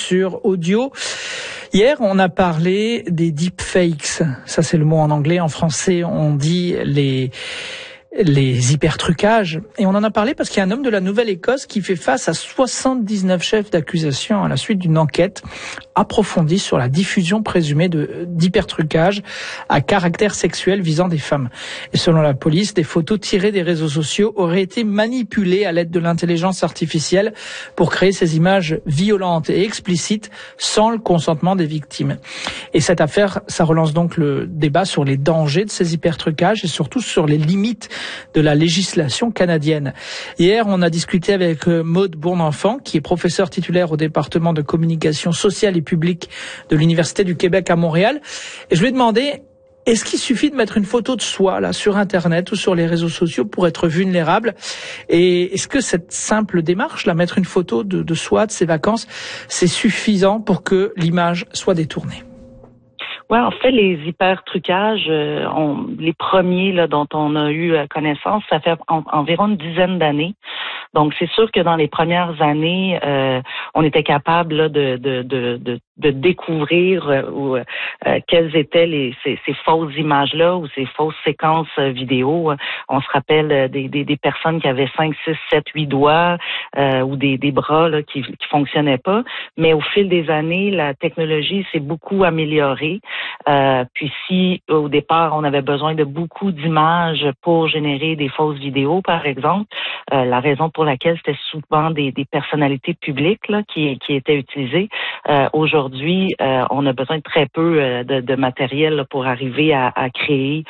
sur audio. Hier, on a parlé des deepfakes. Ça, c'est le mot en anglais. En français, on dit les hypertrucages. Et on en a parlé parce qu'il y a un homme de la Nouvelle-Écosse qui fait face à 79 chefs d'accusation à la suite d'une enquête approfondie sur la diffusion présumée d'hypertrucages à caractère sexuel visant des femmes. Et selon la police, des photos tirées des réseaux sociaux auraient été manipulées à l'aide de l'intelligence artificielle pour créer ces images violentes et explicites sans le consentement des victimes. Et cette affaire, ça relance donc le débat sur les dangers de ces hypertrucages et surtout sur les limites de la législation canadienne. Hier, on a discuté avec Maude Bournenfant, qui est professeure titulaire au département de communication sociale et publique de l'Université du Québec à Montréal. Et je lui ai demandé, est-ce qu'il suffit de mettre une photo de soi là sur Internet ou sur les réseaux sociaux pour être vulnérable? Et est-ce que cette simple démarche, là, mettre une photo de soi, de ses vacances, c'est suffisant pour que l'image soit détournée? Ouais, en fait, les hypertrucages, les premiers là dont on a eu connaissance, ça fait environ une dizaine d'années. Donc, c'est sûr que dans les premières années, on était capable là, de découvrir quelles étaient ces fausses images-là ou ces fausses séquences vidéo. On se rappelle des personnes qui avaient 5, 6, 7, 8 doigts ou des bras là, qui fonctionnaient pas. Mais au fil des années, la technologie s'est beaucoup améliorée. Puis si au départ, on avait besoin de beaucoup d'images pour générer des fausses vidéos, par exemple, la raison pour laquelle c'était souvent des personnalités publiques là, qui étaient utilisées. Aujourd'hui, on a besoin de très peu de matériel là, pour arriver à créer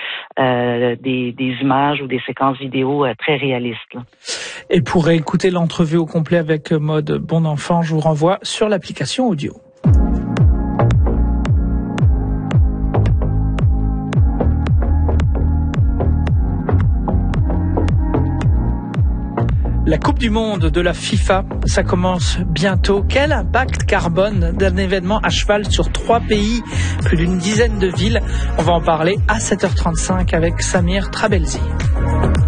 des images ou des séquences vidéo très réalistes. Là. Et pour écouter l'entrevue au complet avec Maude Bournenfant, je vous renvoie sur l'application audio. La Coupe du Monde de la FIFA, ça commence bientôt. Quel impact carbone d'un événement à cheval sur 3 pays, plus d'une dizaine de villes? On va en parler à 7h35 avec Samir Trabelsi.